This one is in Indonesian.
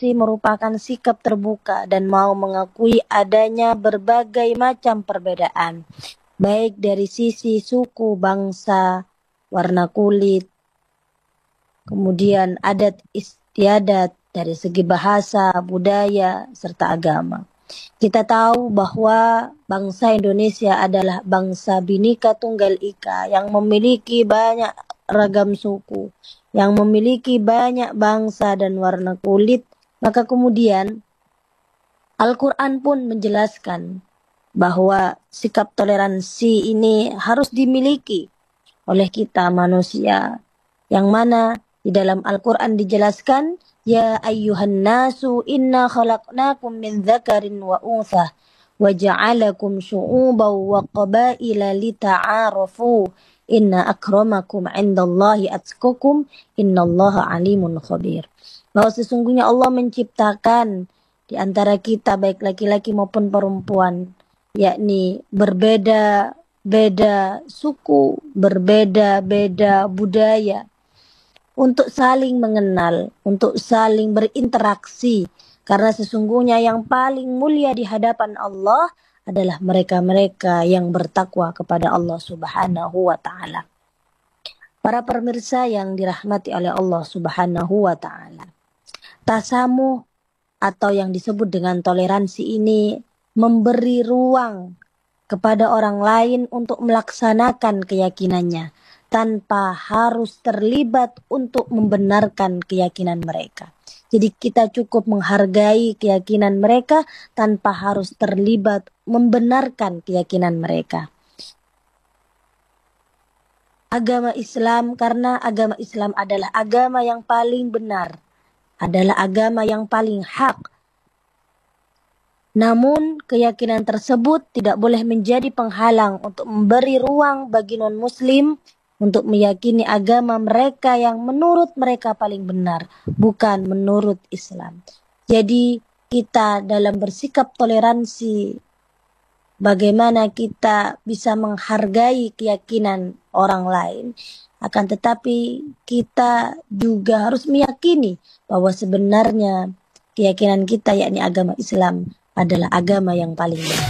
toleransi merupakan sikap terbuka dan mau mengakui adanya berbagai macam perbedaan, baik dari sisi suku, bangsa, warna kulit, kemudian adat istiadat, dari segi bahasa, budaya, serta agama. Kita tahu bahwa bangsa Indonesia adalah bangsa Bhinneka Tunggal Ika yang memiliki banyak ragam suku, yang memiliki banyak bangsa dan warna kulit. Maka kemudian Al-Quran pun menjelaskan bahwa sikap toleransi ini harus dimiliki oleh kita manusia, yang mana di dalam Al-Quran dijelaskan, ya ayyuhan nasu inna khalaqnakum min dzakarin wa untha wa ja'alakum syu'uban wa qabaila lita'arafu inna akramakum 'indallahi atqakum innallaha alimun khabir. Bahwa sesungguhnya Allah menciptakan di antara kita baik laki-laki maupun perempuan, yakni berbeda-beda suku, berbeda-beda budaya, untuk saling mengenal, untuk saling berinteraksi. Karena sesungguhnya yang paling mulia di hadapan Allah adalah mereka-mereka yang bertakwa kepada Allah Subhanahu wa Ta'ala. Para pemirsa yang dirahmati oleh Allah Subhanahu wa Ta'ala, tasamuh atau yang disebut dengan toleransi ini memberi ruang kepada orang lain untuk melaksanakan keyakinannya tanpa harus terlibat untuk membenarkan keyakinan mereka. Jadi kita cukup menghargai keyakinan mereka tanpa harus terlibat membenarkan keyakinan mereka. Agama Islam, karena agama Islam adalah agama yang paling benar, adalah agama yang paling hak. Namun keyakinan tersebut tidak boleh menjadi penghalang untuk memberi ruang bagi non-muslim untuk meyakini agama mereka yang menurut mereka paling benar, bukan menurut Islam. Jadi kita dalam bersikap toleransi, bagaimana kita bisa menghargai keyakinan orang lain, akan tetapi kita juga harus meyakini bahwa sebenarnya keyakinan kita, yakni agama Islam, adalah agama yang paling benar.